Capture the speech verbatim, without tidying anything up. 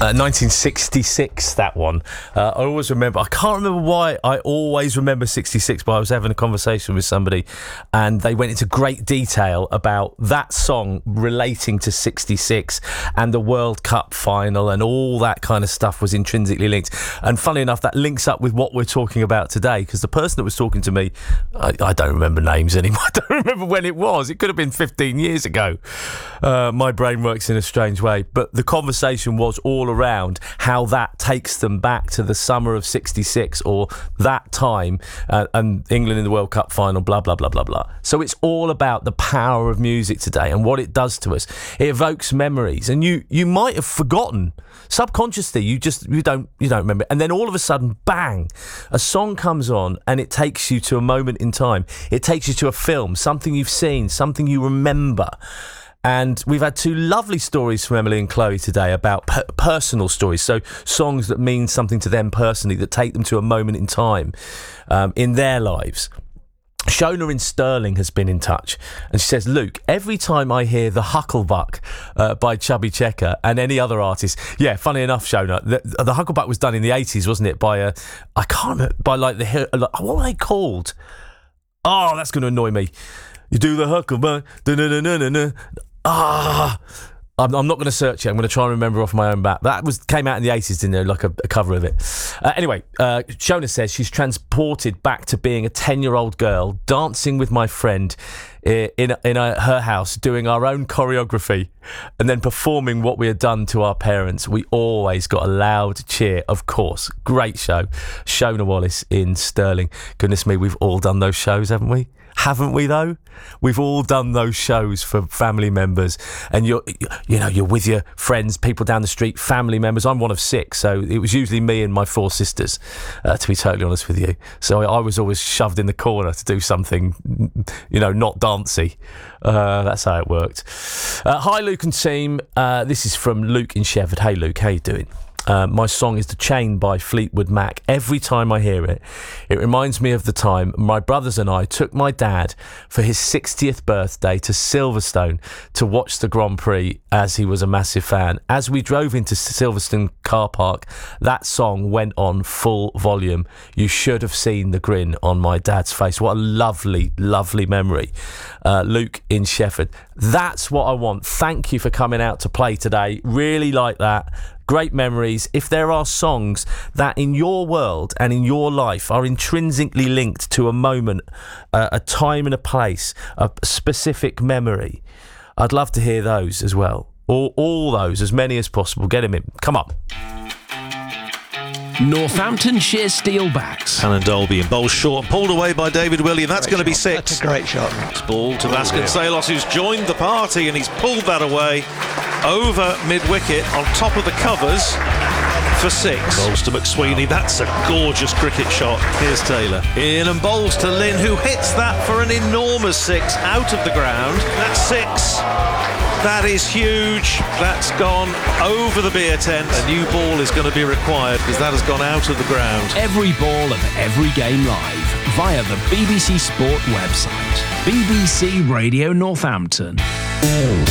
Uh, nineteen sixty-six, that one. Uh, I always remember, I can't remember why I always remember sixty-six, but I was having a conversation with somebody and they went into great detail about that song relating to sixty-six and the World Cup final, and all that kind of stuff was intrinsically linked. And funnily enough, that links up with what we're talking about today, because the person that was talking to me, I, I don't remember names anymore. I don't remember when it was. It could have been fifteen years ago. Uh, my brain works in a strange way. But the conversation was all around how that takes them back to the summer of sixty-six, or that time, uh, and England in the World Cup final, blah, blah, blah, blah, blah. So it's all about the power of music today and what it does to us. It evokes memories, and you you might have forgotten subconsciously. You just you don't you don't remember, and then all of a sudden, bang, a song comes on and it takes you to a moment in time. It takes you to a film, something you've seen, something you remember. And we've had two lovely stories from Emily and Chloe today about per- personal stories, so songs that mean something to them personally, that take them to a moment in time um, in their lives. Shona in Stirling has been in touch, and she says, Luke, every time I hear The Hucklebuck uh, by Chubby Checker and any other artist, yeah, funny enough, Shona, the, the Hucklebuck was done in the eighties, wasn't it, by a, I can't remember, by like the, like, what were they called? Oh, that's going to annoy me. You do the Hucklebuck, da-na-na-na-na-na. Ah, I'm, I'm not going to search it. I'm going to try and remember off my own bat. That was came out in the eighties, didn't it? Like a, a cover of it. Uh, anyway, uh, Shona says she's transported back to being a ten-year-old girl, dancing with my friend in in, in a, her house, doing our own choreography, and then performing what we had done to our parents. We always got a loud cheer, of course. Great show. Shona Wallace in Stirling. Goodness me, we've all done those shows, haven't we? Haven't we though? We've all done those shows for family members, and you're, you know, you're with your friends, people down the street, family members. I'm one of six, so it was usually me and my four sisters, uh, to be totally honest with you. So I, I was always shoved in the corner to do something, you know, not dancey. Uh, that's how it worked. Uh, hi, Luke and team. Uh, this is from Luke in Shefford. Hey, Luke, how you doing? Uh, my song is The Chain by Fleetwood Mac. Every time I hear it, it reminds me of the time my brothers and I took my dad for his sixtieth birthday to Silverstone to watch the Grand Prix, as he was a massive fan. As we drove into Silverstone car park, that song went on full volume. You should have seen the grin on my dad's face. What a lovely, lovely memory. Uh, Luke in Shefford. That's what I want. Thank you for coming out to play today. Really like that. Great memories. If there are songs that in your world and in your life are intrinsically linked to a moment, uh, a time and a place, a specific memory, I'd love to hear those as well. All, all those, as many as possible. Get them in. Come on. Northamptonshire Steelbacks. Alan Dolby and bowls short, pulled away by David William. That's going to be six. That's a great shot. It's ball to Vasconcelos, who's joined the party, and he's pulled that away over mid-wicket on top of the covers for six. Bowls to McSweeney. That's a gorgeous cricket shot. Here's Taylor. In and bowls to Lynn, who hits that for an enormous six out of the ground. That's six. That is huge. That's gone over the beer tent. A new ball is going to be required because that has gone out of the ground. Every ball of every game live via the B B C Sport website. B B C Radio Northampton.